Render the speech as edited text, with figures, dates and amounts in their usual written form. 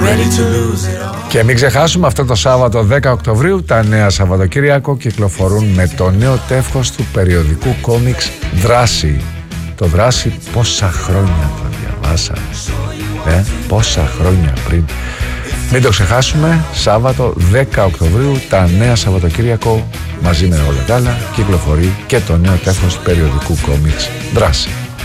Και μην ξεχάσουμε αυτό το Σάββατο 10 Οκτωβρίου τα νέα Σαββατοκύριακο κυκλοφορούν με το νέο τεύχος του περιοδικού κόμιξ Δράση. Το Δράση πόσα χρόνια το διαβάσαμε, πόσα χρόνια πριν. Μην το ξεχάσουμε, Σάββατο 10 Οκτωβρίου τα νέα Σαββατοκύριακο μαζί με όλα τα άλλα κυκλοφορεί και το νέο τεύχος του περιοδικού κόμιξ Δράση.